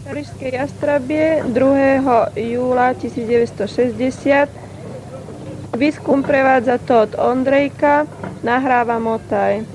Parížské Jastrabie 2. júla 1960. Výskum prevádza Todd Ondrejka, nahráva Motaj.